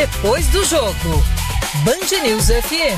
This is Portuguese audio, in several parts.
Depois do jogo, Band News FM.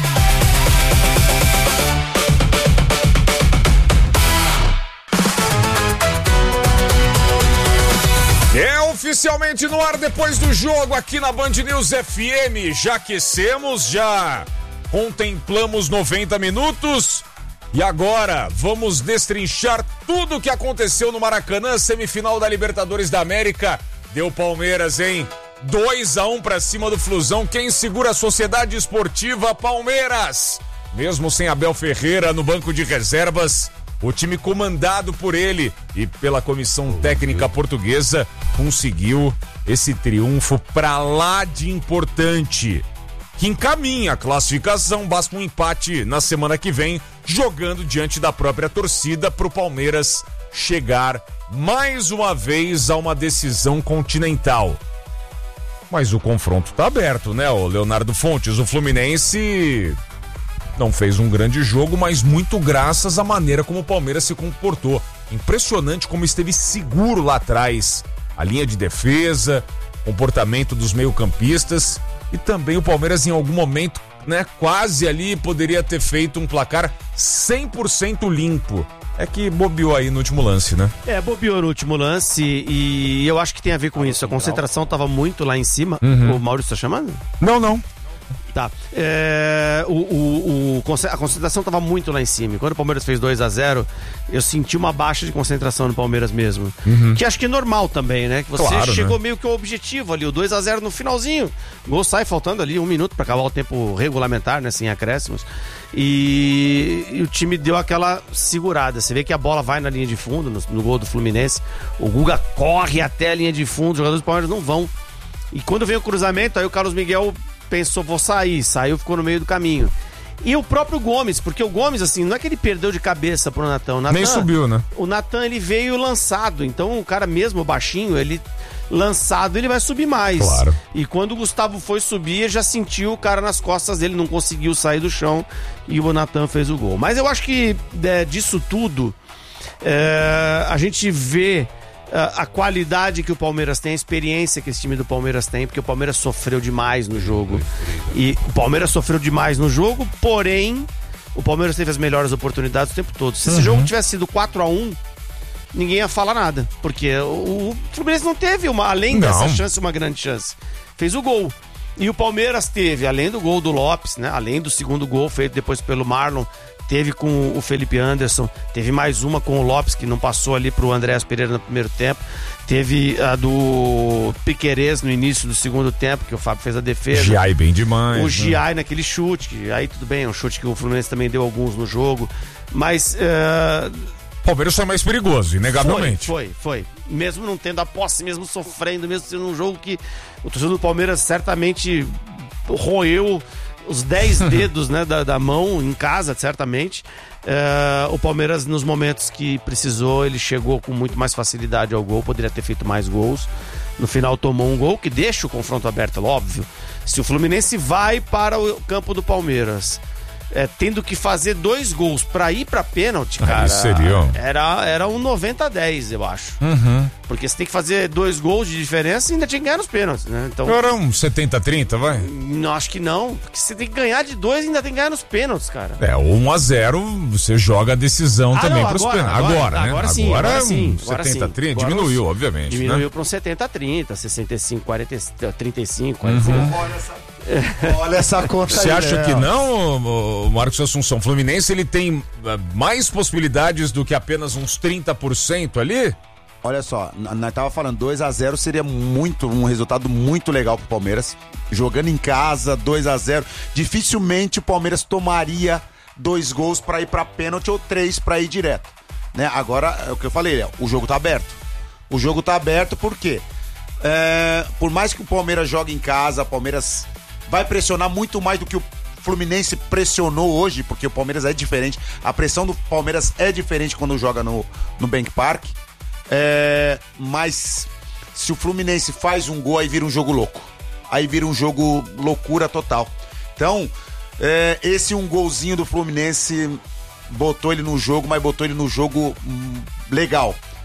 É oficialmente no ar depois do jogo aqui na Band News FM. Já aquecemos, já contemplamos 90 minutos e agora vamos destrinchar tudo o que aconteceu no Maracanã, semifinal da Libertadores da América. Deu Palmeiras, hein? 2-1 pra cima do Flusão. Quem segura a Sociedade Esportiva? Palmeiras. Mesmo sem Abel Ferreira no banco de reservas, o time comandado por ele e pela comissão técnica portuguesa conseguiu esse triunfo pra lá de importante, que encaminha a classificação. Basta um empate na semana que vem, jogando diante da própria torcida, pro Palmeiras chegar mais uma vez a uma decisão continental. Mas o confronto tá aberto, né, o Leonardo Fontes? O Fluminense não fez um grande jogo, mas muito graças à maneira como o Palmeiras se comportou. Impressionante como esteve seguro lá atrás. A linha de defesa, comportamento dos meio-campistas e também o Palmeiras em algum momento, né, quase ali poderia ter feito um placar 100% limpo. É que bobeou aí no último lance, né? Bobeou no último lance e eu acho que tem a ver com isso. A concentração tava muito lá em cima. O Maurício tá chamando? Não. Tá. A concentração tava muito lá em cima. E quando o Palmeiras fez 2-0, eu senti uma baixa de concentração no Palmeiras mesmo. Que acho que é normal também, né? Que você chegou meio que ao objetivo ali, o 2-0 no finalzinho. O gol sai faltando ali 1 minuto pra acabar o tempo regulamentar, né? Sem acréscimos. E o time deu aquela segurada. Você vê que a bola vai na linha de fundo, no gol do Fluminense. O Guga corre até a linha de fundo, os jogadores do Palmeiras não vão. E quando vem o cruzamento, aí o Carlos Miguel pensou, vou sair, saiu, ficou no meio do caminho. E o próprio Gomes, porque o Gomes, assim, não é que ele perdeu de cabeça pro Natan. Nem subiu, né? O Natan, ele veio lançado, então o cara mesmo baixinho, ele lançado, ele vai subir mais. Claro. E quando o Gustavo foi subir, ele já sentiu o cara nas costas dele, não conseguiu sair do chão e o Natan fez o gol. Mas eu acho que disso tudo, a gente vê a qualidade que o Palmeiras tem, a experiência que esse time do Palmeiras tem, porque o Palmeiras sofreu demais no jogo. E o Palmeiras sofreu demais no jogo, porém, o Palmeiras teve as melhores oportunidades o tempo todo. Se esse jogo tivesse sido 4-1, ninguém ia falar nada, porque o Fluminense não teve, além dessa chance, uma grande chance. Fez o gol. E o Palmeiras teve, além do gol do Lopes, né, além do segundo gol feito depois pelo Marlon, teve com o Felipe Anderson, teve mais uma com o Lopes, que não passou ali pro Andréas Pereira no primeiro tempo, teve a do Piquerez no início do segundo tempo, que o Fábio fez a defesa. Giai bem demais. O Giai naquele chute, que aí tudo bem, é um chute que o Fluminense também deu alguns no jogo, mas o Palmeiras foi mais perigoso, inegavelmente. Foi. Mesmo não tendo a posse, mesmo sofrendo, mesmo sendo um jogo que o torcedor do Palmeiras certamente roeu os 10 dedos, né, da mão em casa, certamente. O Palmeiras, nos momentos que precisou, ele chegou com muito mais facilidade ao gol, poderia ter feito mais gols. No final tomou um gol que deixa o confronto aberto, óbvio. Se o Fluminense vai para o campo do Palmeiras tendo que fazer 2 gols pra ir pra pênalti, cara, era um 90-10, eu acho. Porque você tem que fazer 2 gols de diferença e ainda tinha que ganhar nos pênaltis, né? Então, era um 70-30, vai? Não, acho que não, porque você tem que ganhar de 2 e ainda tem que ganhar nos pênaltis, cara. 1-0, você joga a decisão também não, pros pênaltis. Agora, né? Agora sim, agora sim. 70-30, diminuiu, obviamente. Diminuiu pra um 70-30, 65-40, 35, 45. Olha essa conta. Você acha que não, Marcos Assunção? O Fluminense, ele tem mais possibilidades do que apenas uns 30% ali? Olha só, nós tava falando, 2-0 seria um resultado muito legal pro Palmeiras. Jogando em casa, 2-0. Dificilmente o Palmeiras tomaria 2 gols pra ir pra pênalti ou 3 pra ir direto, né? Agora, é o que eu falei, o jogo tá aberto. O jogo tá aberto por quê? Por mais que o Palmeiras jogue em casa, o Palmeiras vai pressionar muito mais do que o Fluminense pressionou hoje, porque o Palmeiras é diferente. A pressão do Palmeiras é diferente quando joga no Bank Park. Mas se o Fluminense faz um gol, aí vira um jogo louco. Aí vira um jogo loucura total. Então, esse um golzinho do Fluminense botou ele no jogo, mas botou ele no jogo legal.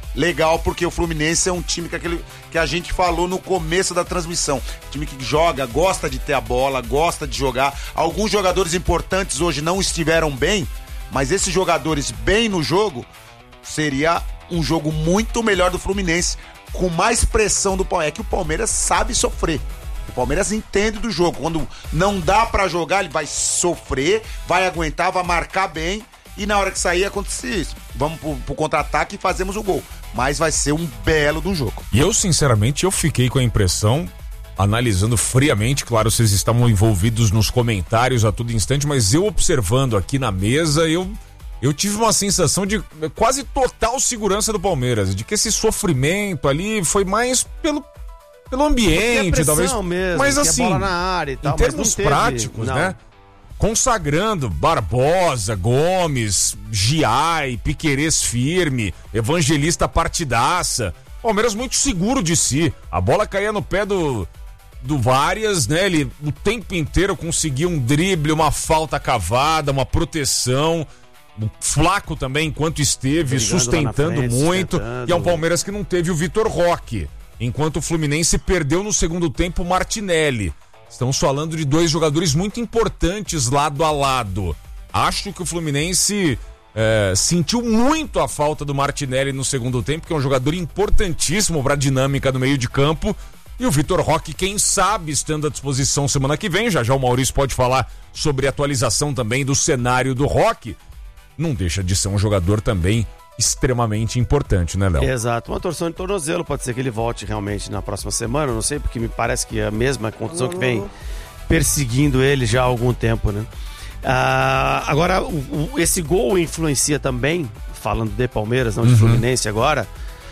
legal, porque o Fluminense é um time que a gente falou no começo da transmissão. Time que joga, gosta de ter a bola, gosta de jogar. Alguns jogadores importantes hoje não estiveram bem, mas esses jogadores bem no jogo, seria um jogo muito melhor do Fluminense, com mais pressão do Palmeiras. É que o Palmeiras sabe sofrer. O Palmeiras entende do jogo. Quando não dá pra jogar, ele vai sofrer, vai aguentar, vai marcar bem, e na hora que sair acontece isso. Vamos pro contra-ataque e fazemos o gol. Mas vai ser um belo do jogo. E eu, sinceramente, fiquei com a impressão, analisando friamente, claro, vocês estavam envolvidos nos comentários a todo instante, mas eu observando aqui na mesa, eu tive uma sensação de quase total segurança do Palmeiras, de que esse sofrimento ali foi mais pelo ambiente, talvez. Mesmo, mas assim, bola na área e tal, em termos práticos, né? Consagrando Barbosa, Gomes, Giai, Piquerez firme, Evangelista partidaça. Palmeiras muito seguro de si. A bola caía no pé do Varias, né? Ele o tempo inteiro conseguia um drible, uma falta cavada, uma proteção. O Flaco também, enquanto esteve, brigando sustentando frente, muito. E é um Palmeiras que não teve o Vitor Roque. Enquanto o Fluminense perdeu no segundo tempo o Martinelli. Estamos falando de dois jogadores muito importantes lado a lado. Acho que o Fluminense sentiu muito a falta do Martinelli no segundo tempo, que é um jogador importantíssimo para a dinâmica do meio de campo. E o Vitor Roque, quem sabe, estando à disposição semana que vem, já o Maurício pode falar sobre a atualização também do cenário do Roque. Não deixa de ser um jogador também extremamente importante, né, Léo? Exato, uma torção de tornozelo, pode ser que ele volte realmente na próxima semana, não sei, porque me parece que é a mesma contusão que vem perseguindo ele já há algum tempo, né? Agora, esse gol influencia também, falando de Palmeiras, não de Fluminense agora,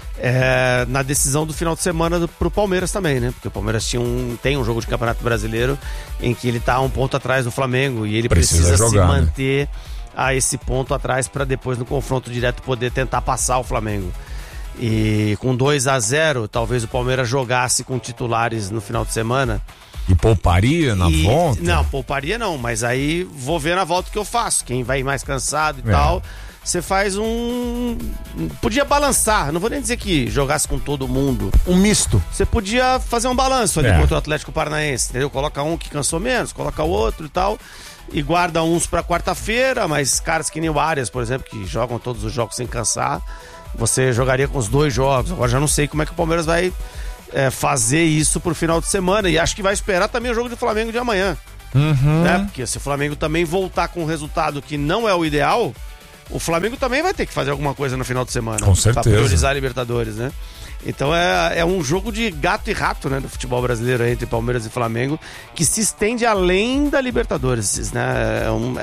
na decisão do final de semana pro Palmeiras também, né? Porque o Palmeiras tem um jogo de Campeonato Brasileiro em que ele tá um ponto atrás do Flamengo e ele precisa jogar, se manter, né, a esse ponto atrás para depois no confronto direto poder tentar passar o Flamengo. E com 2-0, talvez o Palmeiras jogasse com titulares no final de semana. E pouparia na volta? Não, pouparia não, mas aí vou ver na volta o que eu faço. Quem vai mais cansado e tal, você faz podia balançar, não vou nem dizer que jogasse com todo mundo. Um misto. Você podia fazer um balanço ali contra o Atlético Paranaense, entendeu? Coloca um que cansou menos, coloca o outro e tal. E guarda uns pra quarta-feira, mas caras que nem o Arias, por exemplo, que jogam todos os jogos sem cansar, você jogaria com os 2 jogos. Agora já não sei como é que o Palmeiras vai fazer isso pro final de semana, e acho que vai esperar também o jogo do Flamengo de amanhã. Né? Porque se o Flamengo também voltar com um resultado que não é o ideal, o Flamengo também vai ter que fazer alguma coisa no final de semana. Com certeza. Pra priorizar a Libertadores, né? Então é um jogo de gato e rato, né, do futebol brasileiro entre Palmeiras e Flamengo, que se estende além da Libertadores, né?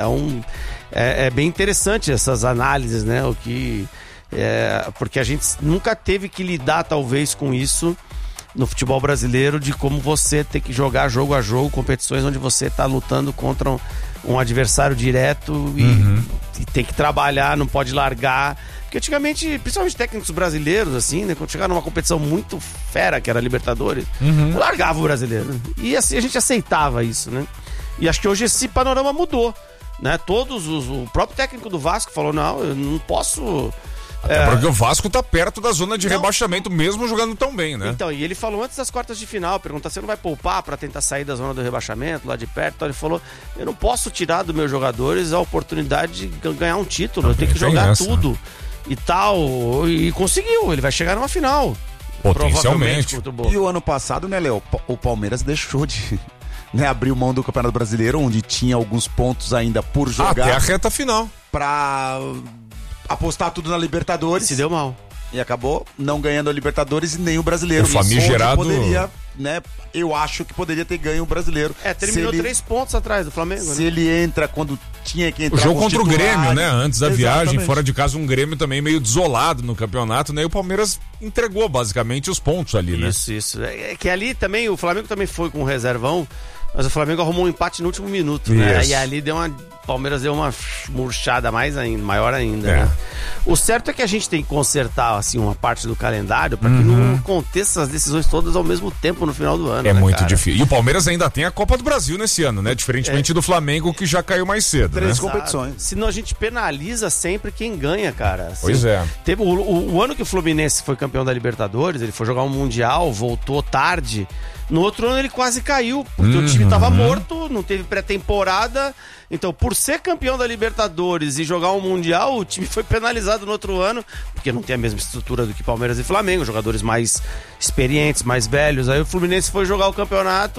É bem interessante essas análises, né? Porque a gente nunca teve que lidar talvez com isso no futebol brasileiro, de como você ter que jogar jogo a jogo, competições onde você está lutando contra um adversário direto e tem que trabalhar, não pode largar. Porque antigamente, principalmente técnicos brasileiros, assim, né, quando chegaram numa competição muito fera, que era a Libertadores, largava o brasileiro, né? E assim a gente aceitava isso, né? E acho que hoje esse panorama mudou, né? O próprio técnico do Vasco falou, não, eu não posso... Porque o Vasco tá perto da zona de rebaixamento, mesmo jogando tão bem, né? Então, e ele falou antes das quartas de final, perguntou se não vai poupar pra tentar sair da zona do rebaixamento, lá de perto. Então ele falou, eu não posso tirar dos meus jogadores a oportunidade de ganhar um título, eu tenho que jogar tudo e tal. E conseguiu, ele vai chegar numa final. Potencialmente. E o ano passado, né, Léo, o Palmeiras deixou de... Né, abriu mão do Campeonato Brasileiro, onde tinha alguns pontos ainda por jogar. Até a reta final. Pra apostar tudo na Libertadores. Se deu mal. E acabou não ganhando a Libertadores e nem o Brasileiro. O famigerado... Poderia, né, eu acho que poderia ter ganho o Brasileiro. Terminou 3 pontos atrás do Flamengo. Se ele entra quando tinha que entrar. O jogo contra o Grêmio, né? Antes da viagem, fora de casa, um Grêmio também meio desolado no campeonato, né? E o Palmeiras entregou basicamente os pontos ali, né? Isso. É que ali também, o Flamengo também foi com o reservão, mas o Flamengo arrumou um empate no último minuto, né? E ali deu uma Palmeiras deu uma murchada maior ainda, né? O certo é que a gente tem que consertar, assim, uma parte do calendário para que não aconteça as decisões todas ao mesmo tempo no final do ano. É, né, muito difícil. E o Palmeiras ainda tem a Copa do Brasil nesse ano, né? Diferentemente do Flamengo, que já caiu mais cedo, 3 né? competições. Senão a gente penaliza sempre quem ganha, cara. Assim, Pois é. Teve o ano que o Fluminense foi campeão da Libertadores, ele foi jogar um Mundial, voltou tarde. No outro ano ele quase caiu, porque o time tava morto, não teve pré-temporada. Então, por ser campeão da Libertadores e jogar um Mundial, o time foi penalizado no outro ano, porque não tem a mesma estrutura do que Palmeiras e Flamengo, jogadores mais experientes, mais velhos. Aí o Fluminense foi jogar o campeonato,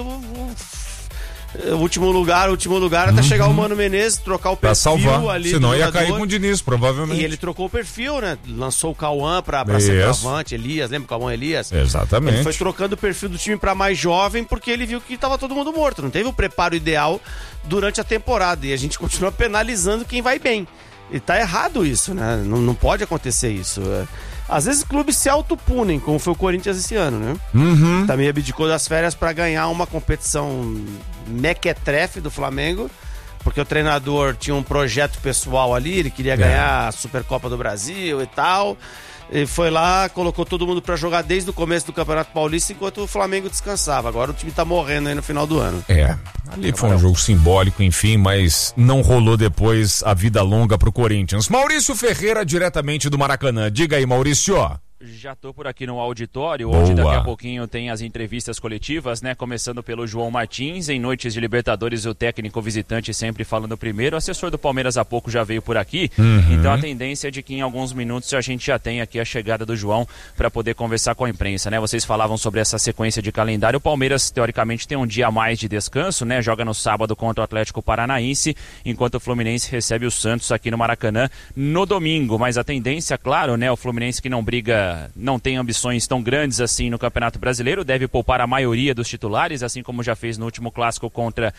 último lugar, até chegar o Mano Menezes, trocar o perfil salvar. ali. Senão ia cair com o Diniz, provavelmente. E ele trocou o perfil, né? Lançou o Cauã pra centroavante, Elias, lembra o Cauã Elias? Exatamente. Ele foi trocando o perfil do time pra mais jovem porque ele viu que tava todo mundo morto. Não teve o preparo ideal durante a temporada. E a gente continua penalizando quem vai bem. E tá errado isso, né? Não pode acontecer isso. Às vezes clubes se autopunem, como foi o Corinthians esse ano, né? Também abdicou das férias pra ganhar uma competição mequetrefe do Flamengo, porque o treinador tinha um projeto pessoal ali, ele queria ganhar a Supercopa do Brasil e tal. Ele foi lá, colocou todo mundo pra jogar desde o começo do Campeonato Paulista, enquanto o Flamengo descansava. Agora o time tá morrendo aí no final do ano. Ali foi um jogo simbólico, enfim, mas não rolou depois a vida longa pro Corinthians. Maurício Ferreira, diretamente do Maracanã. Diga aí, Maurício. Já tô por aqui no auditório, onde daqui a pouquinho tem as entrevistas coletivas, né? Começando pelo João Martins, em noites de Libertadores, o técnico visitante sempre falando primeiro. O assessor do Palmeiras há pouco já veio por aqui, então a tendência é de que em alguns minutos a gente já tem aqui a chegada do João para poder conversar com a imprensa, né? Vocês falavam sobre essa sequência de calendário. O Palmeiras, teoricamente, tem um dia a mais de descanso, né? Joga no sábado contra o Atlético Paranaense, enquanto o Fluminense recebe o Santos aqui no Maracanã no domingo. Mas a tendência, claro, né? O Fluminense que não tem ambições tão grandes assim no Campeonato Brasileiro, deve poupar a maioria dos titulares, assim como já fez no último clássico contra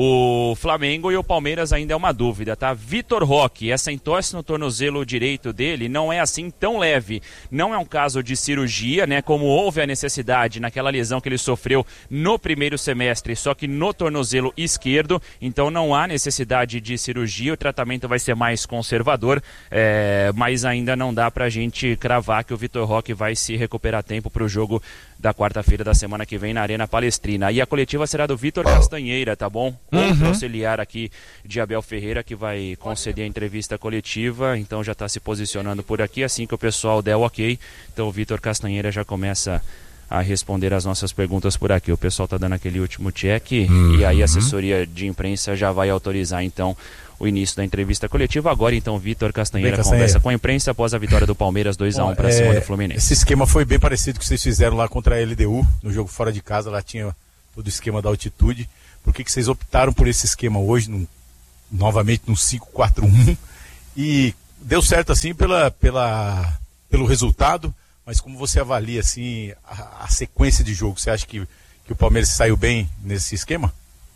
o Flamengo. E o Palmeiras ainda é uma dúvida, tá? Vitor Roque, essa entorse no tornozelo direito dele não é assim tão leve, não é um caso de cirurgia, né? Como houve a necessidade naquela lesão que ele sofreu no primeiro semestre, só que no tornozelo esquerdo, então não há necessidade de cirurgia, o tratamento vai ser mais conservador, mas ainda não dá pra gente cravar que o Vitor Roque vai se recuperar a tempo para o jogo da quarta-feira da semana que vem na Arena Palestrina. E a coletiva será do Vitor Castanheira, tá bom? Outro auxiliar aqui de Abel Ferreira, que vai conceder a entrevista coletiva, então já está se posicionando por aqui, assim que o pessoal der o ok, então o Vitor Castanheira já começa a responder as nossas perguntas por aqui. O pessoal tá dando aquele último check e aí a assessoria de imprensa já vai autorizar então o início da entrevista coletiva. Agora então Vitor Castanheira conversa com a imprensa após a vitória do Palmeiras 2-1 para cima do Fluminense. Esse esquema foi bem parecido com o que vocês fizeram lá contra a LDU, no jogo fora de casa, lá tinha todo o esquema da altitude. Por que vocês optaram por esse esquema hoje, novamente no 5-4-1? E deu certo assim pelo resultado, mas como você avalia assim a sequência de jogo? Você acha que o Palmeiras saiu bem nesse esquema?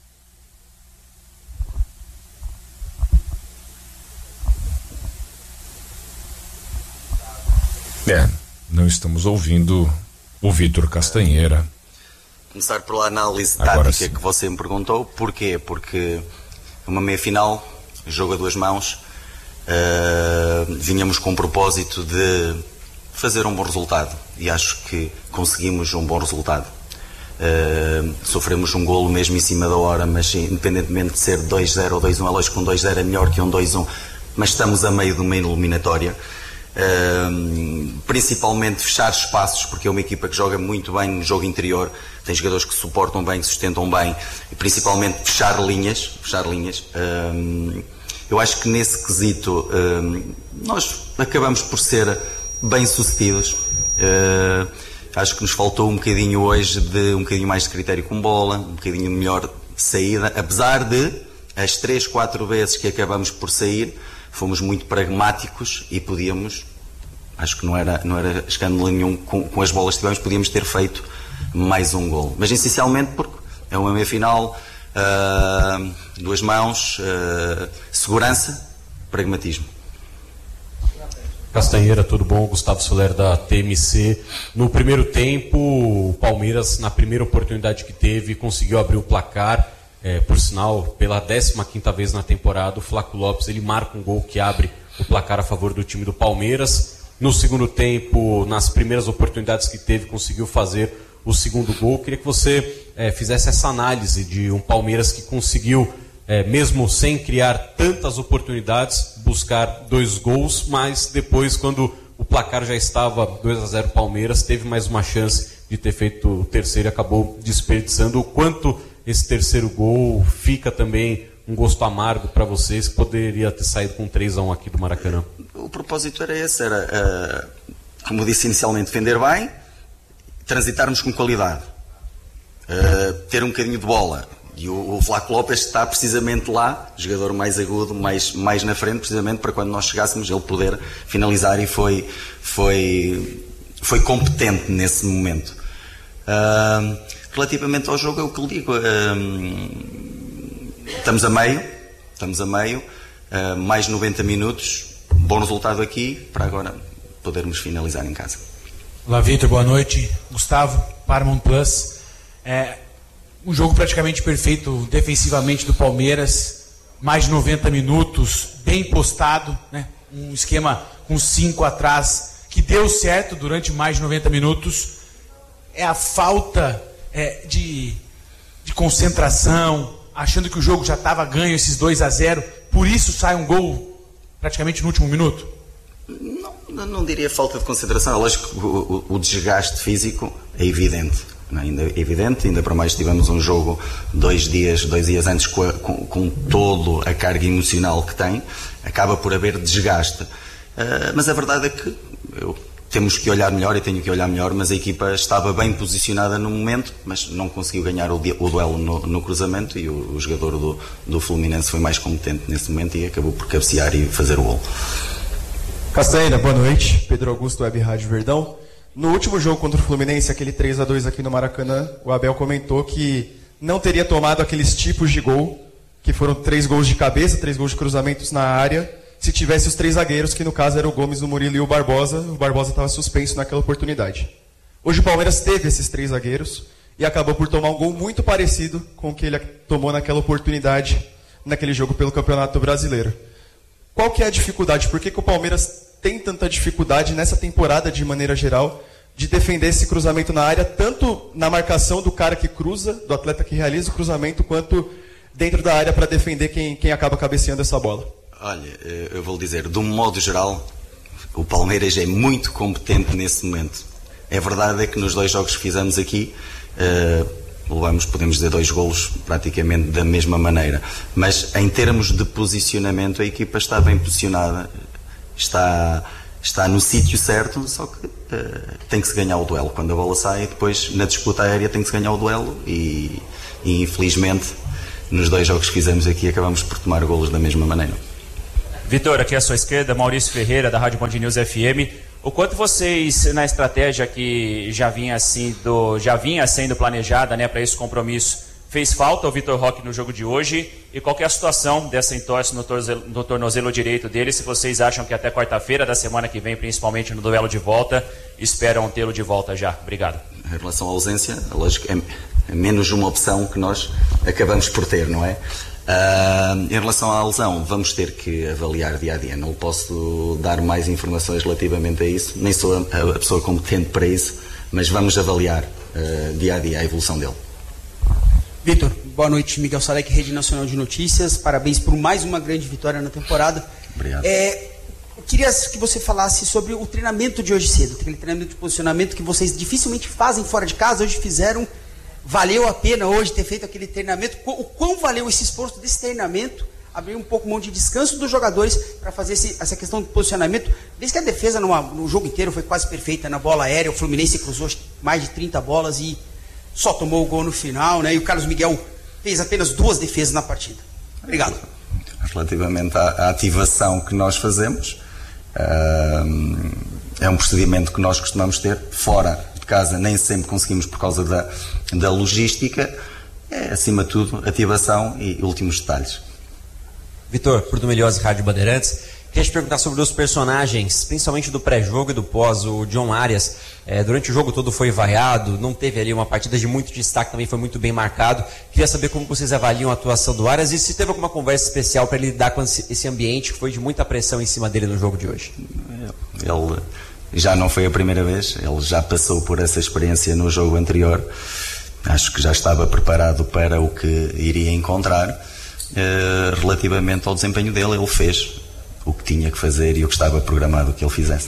Não estamos ouvindo o Vitor Castanheira. Começar pela análise tática que você me perguntou. Porquê? Porque uma meia-final, jogo a duas mãos, vinhamos com o propósito de fazer um bom resultado e acho que conseguimos um bom resultado. Sofremos um golo mesmo em cima da hora, mas independentemente de ser 2-0 ou 2-1, é lógico que um 2-0 é melhor que um 2-1, mas estamos a meio de uma eliminatória. Principalmente fechar espaços, porque é uma equipa que joga muito bem no jogo interior, tem jogadores que suportam bem, que sustentam bem, e principalmente fechar linhas. Eu acho que nesse quesito nós acabamos por ser bem sucedidos. Acho que nos faltou um bocadinho hoje de um bocadinho mais de critério com bola, um bocadinho melhor de saída, apesar de as 3-4 vezes que acabamos por sair fomos muito pragmáticos e podíamos, acho que não era escândalo nenhum com as bolas que tivemos, podíamos ter feito mais um gol. Mas essencialmente porque é uma meia-final, duas mãos, segurança, pragmatismo. Castanheira, tudo bom? Gustavo Soler da TMC. No primeiro tempo, o Palmeiras, na primeira oportunidade que teve, conseguiu abrir o placar. Por sinal, pela 15ª vez na temporada, o Flaco Lopes ele marca um gol que abre o placar a favor do time do Palmeiras. No segundo tempo, nas primeiras oportunidades que teve, conseguiu fazer o segundo gol. Queria que você fizesse essa análise de um Palmeiras que conseguiu, mesmo sem criar tantas oportunidades, buscar 2 gols, mas depois, quando o placar já estava 2-0 Palmeiras, teve mais uma chance de ter feito o terceiro e acabou desperdiçando. O quanto esse terceiro gol fica também um gosto amargo para vocês, que poderia ter saído com 3-1 aqui do Maracanã? O propósito era esse, como eu disse inicialmente, defender bem, transitarmos com qualidade, ter um bocadinho de bola. E o Flaco Lopes está precisamente lá, jogador mais agudo, mais na frente, precisamente para quando nós chegássemos ele poder finalizar, e foi competente nesse momento. Relativamente ao jogo, é o que lhe digo. Estamos a meio, mais 90 minutos, bom resultado aqui, para agora podermos finalizar em casa. Olá, Vitor, boa noite. Gustavo, Paramount Plus. Um jogo praticamente perfeito defensivamente do Palmeiras, mais de 90 minutos, bem postado, né? Um esquema com 5 atrás, que deu certo durante mais de 90 minutos. É a falta de concentração, achando que o jogo já estava ganho, esses 2-0, por isso sai um gol praticamente no último minuto? Não diria falta de concentração. É lógico que o desgaste físico é evidente. Ainda para mais tivemos um jogo 2 dias antes com toda a carga emocional que tem, acaba por haver desgaste. Mas a verdade é que temos que olhar melhor, e tenho que olhar melhor, mas a equipa estava bem posicionada no momento, mas não conseguiu ganhar o duelo no cruzamento, e o jogador do Fluminense foi mais competente nesse momento e acabou por cabecear e fazer o gol. Castanheira, boa noite. Pedro Augusto, Web Rádio Verdão. No último jogo contra o Fluminense, aquele 3-2 aqui no Maracanã, o Abel comentou que não teria tomado aqueles tipos de gol, que foram 3 gols de cabeça, 3 gols de cruzamentos na área, se tivesse os 3 zagueiros, que no caso eram o Gomes, o Murilo e o Barbosa estava suspenso naquela oportunidade. Hoje o Palmeiras teve esses 3 zagueiros e acabou por tomar um gol muito parecido com o que ele tomou naquela oportunidade, naquele jogo pelo Campeonato Brasileiro. Qual que é a dificuldade? Por que o Palmeiras tem tanta dificuldade nessa temporada, de maneira geral, de defender esse cruzamento na área, tanto na marcação do cara que cruza, do atleta que realiza o cruzamento, quanto dentro da área para defender quem acaba cabeceando essa bola? Olha, eu vou lhe dizer, de um modo geral, o Palmeiras é muito competente nesse momento. A verdade é que nos 2 jogos que fizemos aqui, podemos dizer, 2 golos praticamente da mesma maneira. Mas em termos de posicionamento, a equipa está bem posicionada, está no sítio certo, só que tem que se ganhar o duelo. Quando a bola sai, depois na disputa aérea tem que se ganhar o duelo, e infelizmente nos 2 jogos que fizemos aqui acabamos por tomar golos da mesma maneira. Vitor, aqui à sua esquerda, Maurício Ferreira, da Rádio Band News FM. O quanto vocês, na estratégia que já vinha sendo planejada, né, para esse compromisso, fez falta o Vitor Roque no jogo de hoje? E qual que é a situação dessa entorse no tornozelo direito dele? Se vocês acham que até quarta-feira da semana que vem, principalmente no duelo de volta, esperam tê-lo de volta já? Obrigado. Em relação à ausência, lógico, é menos uma opção que nós acabamos por ter, não é? Em relação à lesão, vamos ter que avaliar dia a dia. Não posso dar mais informações relativamente a isso, nem sou a pessoa competente para isso, mas vamos avaliar dia a dia a evolução dele. Vitor, boa noite. Miguel Salek, Rede Nacional de Notícias. Parabéns por mais uma grande vitória na temporada. Obrigado. Eu queria que você falasse sobre o treinamento de hoje cedo, aquele treinamento de posicionamento que vocês dificilmente fazem fora de casa, hoje fizeram. Valeu a pena hoje ter feito aquele treinamento? O quão valeu esse esforço desse treinamento? Abrir um pouco mão de descanso dos jogadores para fazer essa questão do posicionamento. Desde que a defesa no jogo inteiro foi quase perfeita na bola aérea, o Fluminense cruzou mais de 30 bolas e só tomou o gol no final, né? E o Carlos Miguel fez apenas 2 defesas na partida. Obrigado. Relativamente à ativação que nós fazemos, é um procedimento que nós costumamos ter fora de casa, nem sempre conseguimos por causa da logística. Acima de tudo, ativação e últimos detalhes. Vitor, Porto Melhose, Rádio Bandeirantes. Queria te perguntar sobre os personagens, principalmente do pré-jogo e do pós. O John Arias, durante o jogo todo foi vaiado, não teve ali uma partida de muito destaque, também foi muito bem marcado. Queria saber como vocês avaliam a atuação do Arias e se teve alguma conversa especial para ele lidar com esse ambiente que foi de muita pressão em cima dele no jogo de hoje. Ele já não foi a primeira vez, ele já passou por essa experiência no jogo anterior. Acho que já estava preparado para o que iria encontrar. Relativamente ao desempenho dele, ele fez o que tinha que fazer e o que estava programado que ele fizesse.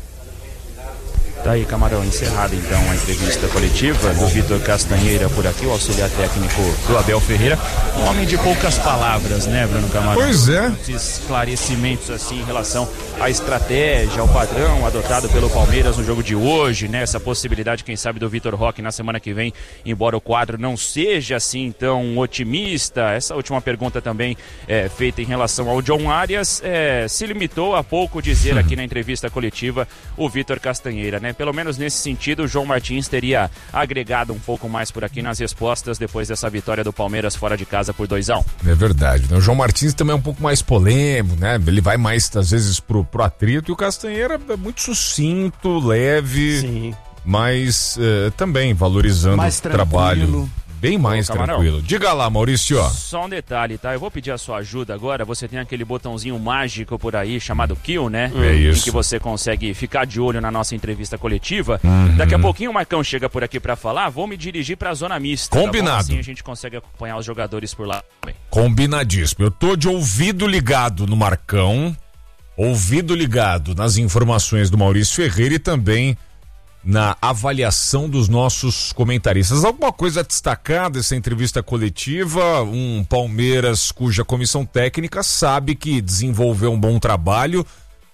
Tá aí, Camarão, encerrada então a entrevista coletiva do Vitor Castanheira por aqui, o auxiliar técnico do Abel Ferreira. Um homem de poucas palavras, né, Bruno Camarão? Pois é. Esclarecimentos assim em relação à estratégia, ao padrão adotado pelo Palmeiras no jogo de hoje, né? Essa possibilidade, quem sabe, do Vitor Roque na semana que vem, embora o quadro não seja assim tão otimista. Essa última pergunta também feita em relação ao John Arias, se limitou a pouco dizer aqui na entrevista coletiva o Vitor Castanheira, né? Pelo menos nesse sentido, o João Martins teria agregado um pouco mais por aqui nas respostas depois dessa vitória do Palmeiras fora de casa por 2-1. É verdade, né? O João Martins também é um pouco mais polêmico, né? Ele vai mais, às vezes, pro atrito, e o Castanheira é muito sucinto, leve, sim, mas também valorizando mais o trabalho. Bem mais tranquilo. Diga lá, Maurício. Só um detalhe, tá? Eu vou pedir a sua ajuda agora. Você tem aquele botãozinho mágico por aí chamado Kill, né? É isso. Em que você consegue ficar de olho na nossa entrevista coletiva. Daqui a pouquinho o Marcão chega por aqui pra falar. Vou me dirigir pra zona mista. Combinado. Tá bom? Assim a gente consegue acompanhar os jogadores por lá também. Combinadíssimo. Eu tô de ouvido ligado no Marcão, ouvido ligado nas informações do Maurício Ferreira e também na avaliação dos nossos comentaristas. Alguma coisa a destacar dessa entrevista coletiva? Um Palmeiras cuja comissão técnica sabe que desenvolveu um bom trabalho,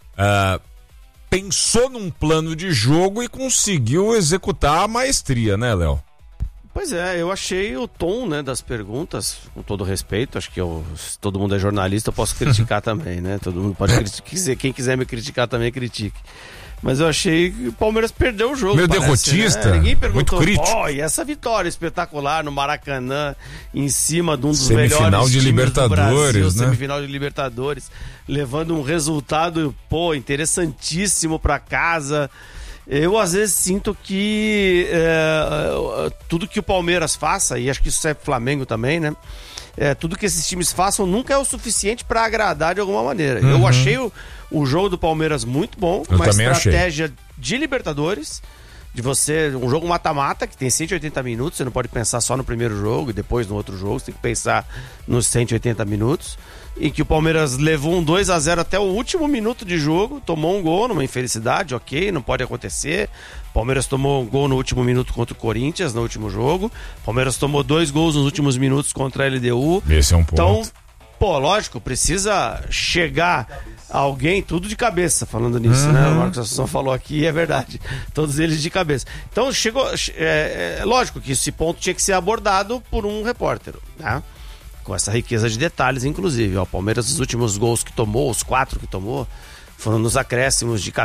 pensou num plano de jogo e conseguiu executar a maestria, né, Léo? Pois é, eu achei o tom, né, das perguntas, com todo respeito, acho que se todo mundo é jornalista, eu posso criticar também, né? Todo mundo pode criticar, quem quiser me criticar também critique. Mas eu achei que o Palmeiras perdeu o jogo. Meio derrotista, né? Ninguém perguntou, muito crítico. E essa vitória espetacular no Maracanã, em cima de um dos semifinal melhores de times Libertadores, do Brasil, né? Semifinal de Libertadores, levando um resultado, interessantíssimo pra casa. Eu às vezes sinto que tudo que o Palmeiras faça, e acho que isso é Flamengo também, né? Tudo que esses times façam nunca é o suficiente para agradar de alguma maneira. Eu achei o jogo do Palmeiras muito bom, uma estratégia de Libertadores, de você, um jogo mata-mata que tem 180 minutos, você não pode pensar só no primeiro jogo e depois no outro jogo, você tem que pensar nos 180 minutos, em que o Palmeiras levou um 2-0 até o último minuto de jogo, tomou um gol numa infelicidade, ok, não pode acontecer. Palmeiras tomou um gol no último minuto contra o Corinthians, no último jogo. Palmeiras tomou 2 gols nos últimos minutos contra a LDU. Esse é um ponto. Então, lógico, precisa chegar alguém, tudo de cabeça, falando nisso, né? O Marcos Assunção falou aqui, é verdade. Todos eles de cabeça. Então, chegou. Lógico que esse ponto tinha que ser abordado por um repórter, né? Com essa riqueza de detalhes, inclusive. O Palmeiras, os últimos gols que tomou, os 4 que tomou, foram nos acréscimos de